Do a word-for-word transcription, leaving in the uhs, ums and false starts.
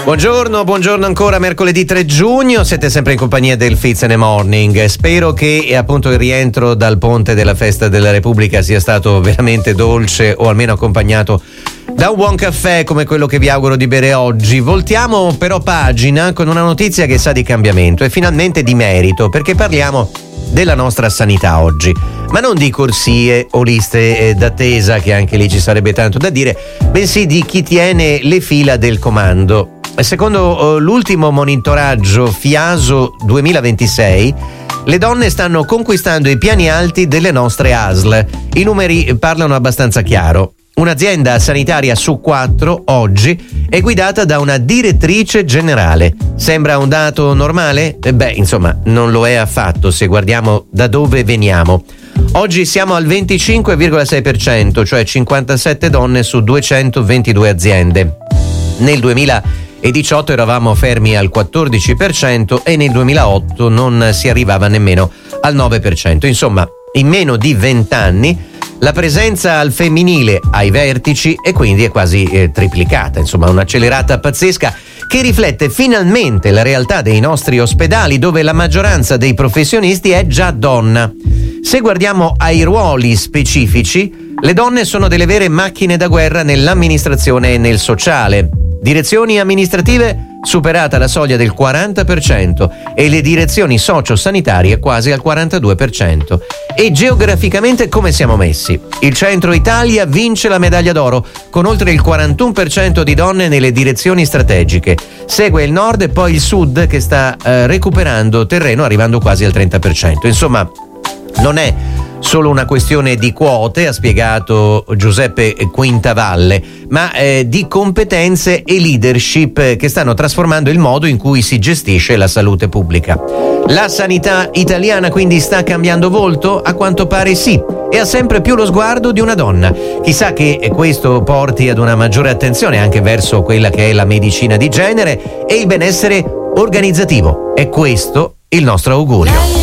Buongiorno, buongiorno ancora, mercoledì tre giugno, siete sempre in compagnia del Fizz in the Morning. Spero che appunto il rientro dal ponte della Festa della Repubblica sia stato veramente dolce o almeno accompagnato da un buon caffè come quello che vi auguro di bere oggi. Voltiamo però pagina con una notizia che sa di cambiamento e finalmente di merito, perché parliamo della nostra sanità oggi, ma non di corsie o liste d'attesa, che anche lì ci sarebbe tanto da dire, bensì di chi tiene le fila del comando. Secondo l'ultimo monitoraggio FIASO duemilaventisei, le donne stanno conquistando i piani alti delle nostre A S L. I numeri parlano abbastanza chiaro. Un'azienda sanitaria su quattro oggi è guidata da una direttrice generale. Sembra un dato normale? Beh, insomma, non lo è affatto se guardiamo da dove veniamo. Oggi siamo al venticinque virgola sei per cento, cioè cinquantasette donne su duecentoventidue aziende. Nel duemiladiciotto eravamo fermi al quattordici per cento e nel duemilaotto non si arrivava nemmeno al nove per cento. Insomma, in meno di vent'anni la presenza al femminile ai vertici e quindi è quasi eh, triplicata, insomma un'accelerata pazzesca che riflette finalmente la realtà dei nostri ospedali, dove la maggioranza dei professionisti è già donna. Se guardiamo ai ruoli specifici, le donne sono delle vere macchine da guerra nell'amministrazione e nel sociale. Direzioni amministrative superata la soglia del quaranta per cento e le direzioni socio-sanitarie quasi al quarantadue per cento. E geograficamente come siamo messi? Il centro Italia vince la medaglia d'oro con oltre il quarantuno per cento di donne nelle direzioni strategiche. Segue il nord e poi il sud che sta eh, recuperando terreno arrivando quasi al trenta per cento. Insomma, non è solo una questione di quote, ha spiegato Giuseppe Quintavalle, ma eh, di competenze e leadership che stanno trasformando il modo in cui si gestisce la salute pubblica. La sanità italiana quindi sta cambiando volto? A quanto pare sì, e ha sempre più lo sguardo di una donna. Chissà che questo porti ad una maggiore attenzione anche verso quella che è la medicina di genere e il benessere organizzativo. È questo il nostro augurio.